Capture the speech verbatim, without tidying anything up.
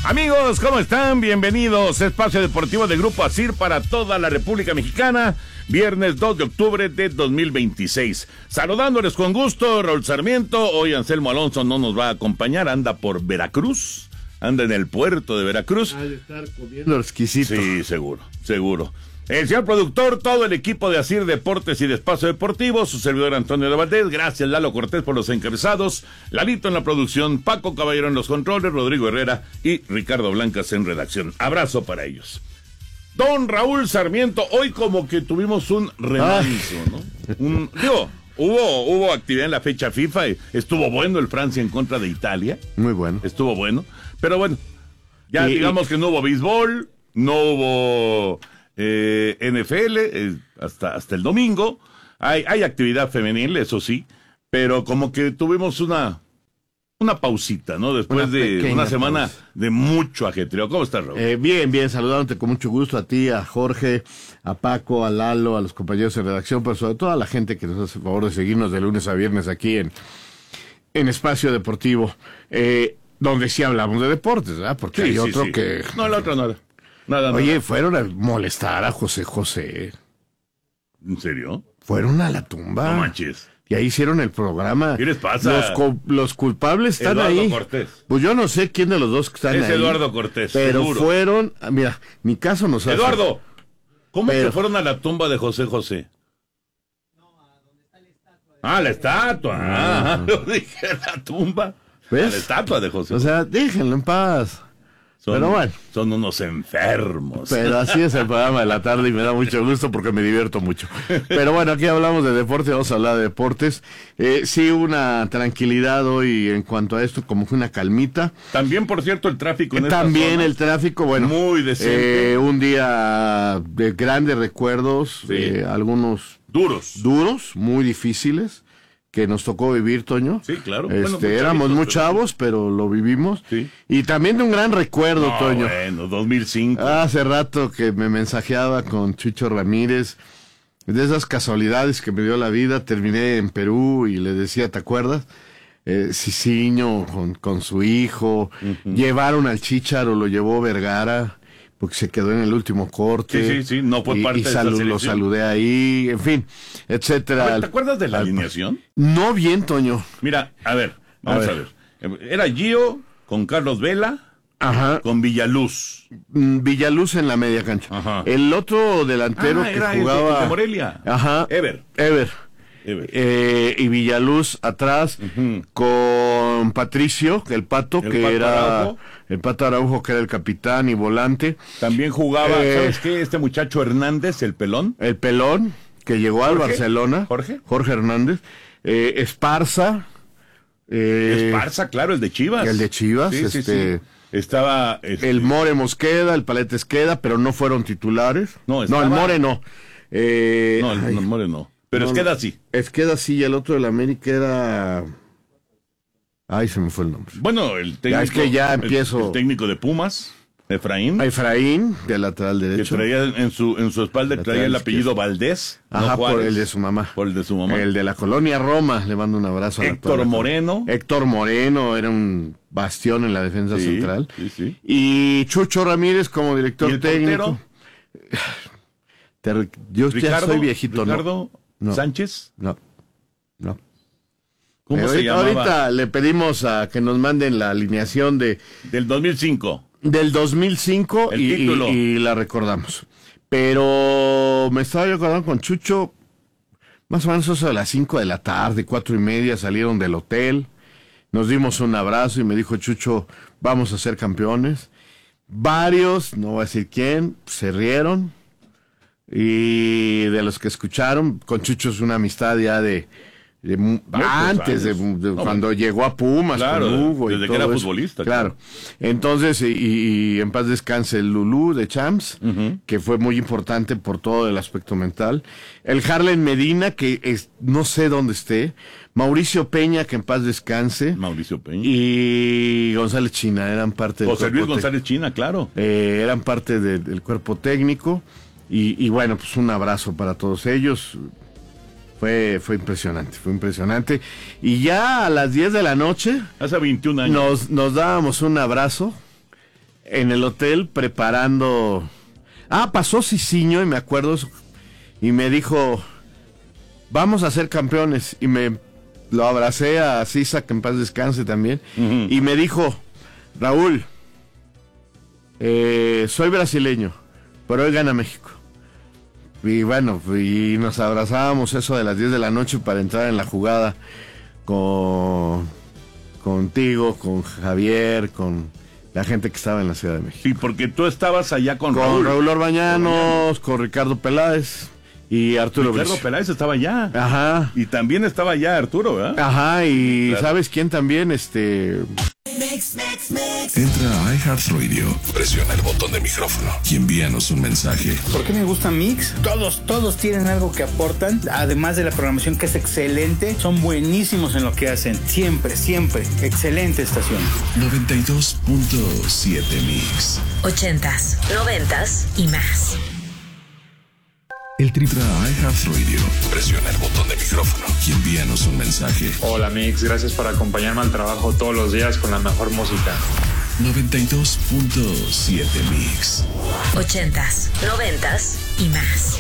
Amigos, ¿cómo están? Bienvenidos. Espacio Deportivo de Grupo Asir para toda la República Mexicana. Viernes dos de octubre de dos mil veintiséis. Saludándoles con gusto, Raúl Sarmiento. Hoy Anselmo Alonso no nos va a acompañar. Anda por Veracruz. Anda en el puerto de Veracruz. Ha de estar comiendo exquisito. Sí, seguro, seguro. El señor productor, todo el equipo de Asir Deportes y de Espacio Deportivo, su servidor Antonio de Valdés, gracias Lalo Cortés por los encabezados, Lalito en la producción, Paco Caballero en los controles, Rodrigo Herrera y Ricardo Blancas en redacción. Abrazo para ellos. Don Raúl Sarmiento, hoy como que tuvimos un remanso, ¿no? Un, digo, hubo, hubo actividad en la fecha FIFA, y estuvo bueno el Francia en contra de Italia. Muy bueno. Estuvo bueno, pero bueno, ya y, digamos y... que no hubo béisbol, no hubo... Eh, N F L, eh, hasta, hasta el domingo, hay, hay actividad femenil, eso sí, pero como que tuvimos una, una pausita, ¿no? Después una de una semana pausa. de mucho ajetreo. ¿Cómo estás, Raúl? Eh, bien, bien, saludándote con mucho gusto a ti, a Jorge, a Paco, a Lalo, a los compañeros de redacción, pero sobre todo a la gente que nos hace el favor de seguirnos de lunes a viernes aquí en, en Espacio Deportivo, eh, donde sí hablamos de deportes, ¿verdad? Porque sí, hay sí, otro sí. que... No, el otro nada. Nada, Oye, nada. fueron a molestar a José José. ¿En serio? Fueron a la tumba. No manches. Y ahí hicieron el programa. ¿Qué les pasa? Los, co- los culpables están Eduardo ahí. Cortés. Pues yo no sé quién de los dos que están es ahí. Es Eduardo Cortés, Pero seguro. fueron, mira, mi caso nos hace. Eduardo, ¿cómo pero... que fueron a la tumba de José José? No, a donde está la estatua. Ah, la estatua. Ah, yo dije la tumba. ¿Ves? La estatua de José. O sea, déjenlo en paz. Son, pero bueno. Son unos enfermos. Pero así es el programa de la tarde y me da mucho gusto porque me divierto mucho. Pero bueno, aquí hablamos de deporte, vamos a hablar de deportes. Eh, sí, una tranquilidad hoy en cuanto a esto, como que una calmita. También, por cierto, el tráfico en esta También zona, el tráfico, bueno. Muy decente. Eh, un día de grandes recuerdos, Sí. eh, algunos Duros. duros, muy difíciles, que nos tocó vivir, Toño. Sí, claro. Este, Bueno, muy éramos chavitos, muy pero- chavos, pero lo vivimos. Sí. Y también de un gran recuerdo, No, Toño. bueno, dos mil cinco. Hace rato que me mensajeaba con Chucho Ramírez, de esas casualidades que me dio la vida, terminé en Perú y le decía, ¿te acuerdas? Eh, Cicinho con, con su hijo, uh-huh. Llevaron al Chícharo, lo llevó Vergara, porque se quedó en el último corte. Sí, sí, sí, no fue y, parte y de esa salu- selección. Lo saludé ahí, en fin, etcétera. A ver, ¿te acuerdas de la alineación? No bien, Toño. Mira, a ver, vamos a ver. a ver. Era Gio con Carlos Vela, Ajá. con Villaluz. Villaluz en la media cancha. Ajá. El otro delantero Ah, que era el de- jugaba... el de Morelia. Ajá. Ever. Ever. Ever. Eh, y Villaluz atrás, Ujú. con Patricio, el Pato, El que Pato era Araujo. el Pato Araujo, que era el capitán y volante. También jugaba, Eh, ¿sabes qué? Este muchacho Hernández, el pelón. El Pelón, que llegó al ¿Jorge? Barcelona. ¿Jorge? Jorge Hernández. Eh, Esparza. eh, Esparza, claro, el de Chivas. el de Chivas, Sí, sí, este- sí. Estaba... este, El More Mosqueda, el Palete Esqueda, pero no fueron titulares. No, no estaba- el More no. Eh, No, el, ay, no, el More no. Pero no, es que no. era así. Esqueda sí, y el otro del América era... Ay, se me fue el nombre. Bueno, el técnico... Ya, es que ya el- empiezo- El, técnico de Pumas, Efraín, Efraín, de lateral que derecho. traía en su, en su espalda Lateral traía el izquierdo. apellido Valdés. no Ajá, por Juárez. el de su mamá. Por el de su mamá. El de la colonia Roma, le mando un abrazo a la Héctor toda la- Moreno. Héctor Moreno era un bastión en la defensa Sí, central. sí, sí. Y Chucho Ramírez como director ¿Y el técnico. Te re- yo ya Ricardo, soy viejito, ¿no? Ricardo No. Sánchez. No, no. ¿Cómo Eh, se ahorita, llamaba? ahorita le pedimos a que nos manden la alineación de Del dos mil cinco. del dos mil cinco El y, título. y- y la recordamos. Pero me estaba yo acordando con Chucho, más o menos eso de las cinco de la tarde, cuatro y media, salieron del hotel, nos dimos un abrazo y me dijo Chucho, vamos a ser campeones. Varios, no voy a decir quién, se rieron. Y de los que escucharon, con Chucho es una amistad ya de... de mu- antes de, años. de No, cuando llegó a Pumas claro, con Hugo y desde que todo era eso. futbolista, Claro. Entonces, y, y en paz descanse el Lulú de Champs, Ujú. que fue muy importante por todo el aspecto mental. El Harlen Medina, que es, no sé dónde esté. Mauricio Peña, que en paz descanse. Mauricio Peña. Y González China, eran parte del José Luis cuerpo González China, claro. eh, eran parte de- del cuerpo técnico y, y bueno, pues un abrazo para todos ellos. Fue, fue impresionante, fue impresionante. Y ya a las diez de la noche Hace veintiún años. nos, nos dábamos un abrazo en el hotel preparando... Ah, pasó Cicinho y me acuerdo y me dijo, vamos a ser campeones. Y me lo abracé a Cisa, que en paz descanse también. Uh-huh. Y me dijo, Raúl, eh, soy brasileño, pero hoy gana México. Y bueno, y nos abrazábamos eso de las diez de la noche para entrar en la jugada con contigo, con Javier, con la gente que estaba en la Ciudad de México. Sí, porque tú estabas allá con, con Raúl. Raúl Orbañanos, con Ricardo Peláez y Arturo Ricardo Bricio. Peláez estaba allá. Ajá. Y también estaba allá Arturo, ¿verdad? Ajá, y claro. ¿sabes quién también? Este... Entra a iHeartRadio, presiona el botón de micrófono y envíanos un mensaje. ¿Por qué me gusta Mix? Todos, todos tienen algo que aportan, además de la programación que es excelente, son buenísimos en lo que hacen, siempre, siempre, excelente estación. noventa y dos punto siete Mix. Ochentas, noventas y más. El triple a iHeartRadio, presiona el botón de micrófono y envíanos un mensaje. Hola Mix, gracias por acompañarme al trabajo todos los días con la mejor música. noventa y dos punto siete Mix. Ochentas, noventas y más.